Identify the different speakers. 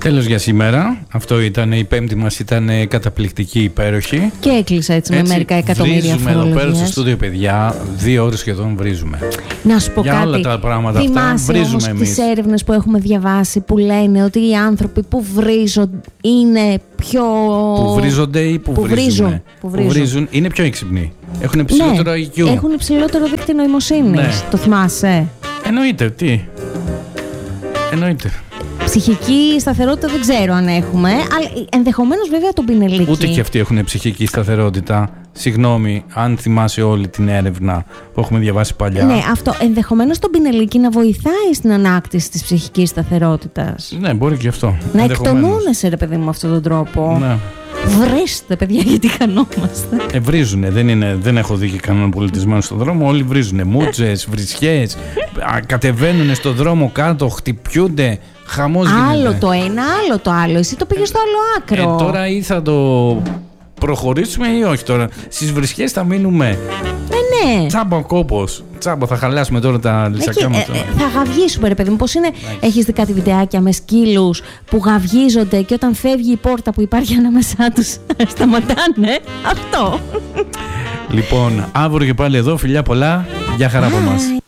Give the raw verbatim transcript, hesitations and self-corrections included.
Speaker 1: Τέλος για σήμερα. Αυτό ήταν, η πέμπτη μας ήταν καταπληκτική, υπέροχη.
Speaker 2: Και έκλεισα έτσι, έτσι με μερικά εκατομμύρια
Speaker 1: βρίζουμε εδώ πέρα στο
Speaker 2: φορολογίες.
Speaker 1: στούντιο, παιδιά. Δύο ώρες σχεδόν βρίζουμε.
Speaker 2: Να σου πω
Speaker 1: Για
Speaker 2: κάτι.
Speaker 1: όλα τα πράγματα
Speaker 2: Θυμάσαι
Speaker 1: αυτά βρίζουμε
Speaker 2: όμως
Speaker 1: εμείς.
Speaker 2: τις έρευνες που έχουμε διαβάσει που λένε ότι οι άνθρωποι που βρίζουν είναι πιο...
Speaker 1: Που βρίζονται ή που,
Speaker 2: που
Speaker 1: βρίζουν.
Speaker 2: βρίζουν. Που βρίζουν.
Speaker 1: βρίζουν είναι πιο έξυπνοι. Έχουν υψηλότερο
Speaker 2: ναι,
Speaker 1: άι κιου.
Speaker 2: έχουν υψηλότερο δίκτυο νοημοσύνης.
Speaker 1: Ναι.
Speaker 2: Το θυμάσαι?
Speaker 1: Εννοείται, τι. Εννοείται.
Speaker 2: Ψυχική σταθερότητα δεν ξέρω αν έχουμε, αλλά ενδεχομένως βέβαια τον πινελίκι.
Speaker 1: Ούτε και αυτοί έχουν ψυχική σταθερότητα. Συγγνώμη, αν θυμάσαι όλη την έρευνα που έχουμε διαβάσει παλιά.
Speaker 2: Ναι, αυτό. Ενδεχομένως τον πινελίκι να βοηθάει στην ανάκτηση της ψυχικής σταθερότητας.
Speaker 1: Ναι, μπορεί και αυτό.
Speaker 2: Να εκτονώνεσαι, ρε παιδί μου, με αυτόν τον τρόπο.
Speaker 1: Ναι.
Speaker 2: Βρέστε, παιδιά, γιατί χανόμαστε.
Speaker 1: Ε, βρίζουνε. Δεν, είναι, δεν έχω δει και κανέναν πολιτισμένο στον δρόμο. Όλοι βρίζουνε. Μούτσες, βρισιές. Κατεβαίνουνε στον δρόμο κάτω, χτυπιούνται. Χαμός γίνεται.
Speaker 2: Άλλο το ένα, άλλο το άλλο. Εσύ το πήγες στο άλλο άκρο.
Speaker 1: Ε, τώρα ή θα το προχωρήσουμε ή όχι τώρα. Στις βρισιές θα μείνουμε.
Speaker 2: Ε, ναι.
Speaker 1: Τσάμπα ο κόπος. Τσάμπα, θα χαλάσουμε τώρα τα λυσακιά μας.
Speaker 2: Ε, ε, θα γαυγίσουμε, ρε παιδί μου. Πώς είναι, έχεις δει κάτι βιντεάκια με σκύλους που γαυγίζονται και όταν φεύγει η πόρτα που υπάρχει ανάμεσά τους σταματάνε? Αυτό.
Speaker 1: Λοιπόν, αύριο και πάλι εδώ. Φιλιά πολλά. Γεια χαρά από εμάς.